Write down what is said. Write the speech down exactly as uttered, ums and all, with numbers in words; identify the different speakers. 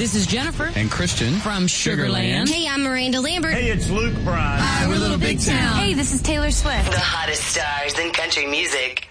Speaker 1: This is Jennifer.
Speaker 2: And Christian.
Speaker 1: From Sugarland.
Speaker 3: Hey, I'm Miranda Lambert.
Speaker 4: Hey, it's Luke Bryan.
Speaker 1: Hi, we're Little Big Town.
Speaker 5: Hey, this is Taylor Swift.
Speaker 6: The hottest stars in country music.